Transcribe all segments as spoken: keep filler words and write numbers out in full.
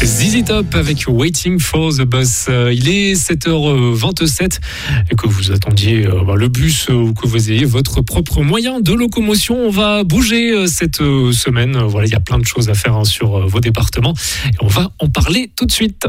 Z Z Top avec Waiting for the Bus. Il est sept heures vingt-sept et que vous attendiez le bus ou que vous ayez votre propre moyen de locomotion. On va bouger cette semaine. Voilà, il y a plein de choses à faire sur vos départements et on va en parler tout de suite.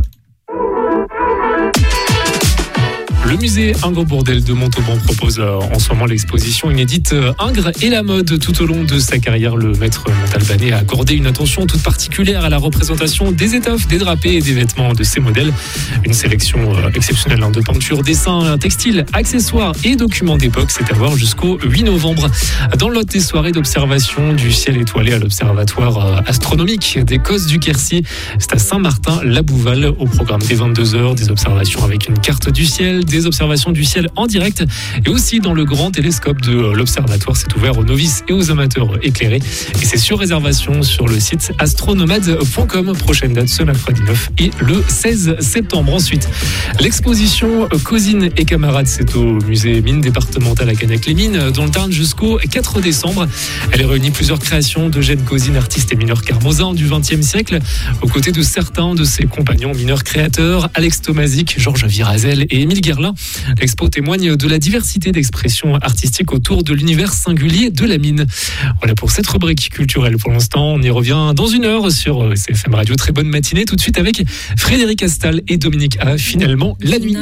Le musée Ingres Bourdelle de Montauban propose en ce moment l'exposition inédite Ingres et la mode. Tout au long de sa carrière, le maître montalbanais a accordé une attention toute particulière à la représentation des étoffes, des drapés et des vêtements de ses modèles. Une sélection exceptionnelle de peintures, dessins, textiles, accessoires et documents d'époque. C'est à voir jusqu'au huit novembre. Dans le lot des soirées d'observation du ciel étoilé à l'observatoire astronomique des Cosses du Quercy, c'est à Saint-Martin-la-Bouval. Au programme des vingt-deux heures, des observations avec une carte du ciel, des observations du ciel en direct et aussi dans le grand télescope de l'observatoire. C'est ouvert aux novices et aux amateurs éclairés et c'est sur réservation sur le site astronomade point com. Prochaine date ce mercredi neuf et le seize septembre. Ensuite, l'exposition Cousines et camarades, c'est au musée mine départementale à Cagnac-les-Mines dans le Tarn jusqu'au quatre décembre. Elle réunit plusieurs créations d'Eugène Cousines, artiste et mineur carmosin du vingtième siècle, aux côtés de certains de ses compagnons mineurs créateurs, Alex Tomazic, Georges Virazel et Émile Guerlain. L'expo témoigne de la diversité d'expressions artistiques autour de l'univers singulier de la mine. Voilà pour cette rubrique culturelle. Pour l'instant, on y revient dans une heure sur C F M Radio. Très bonne matinée. Tout de suite avec Frédéric Astal et Dominique A. Finalement, la nuit.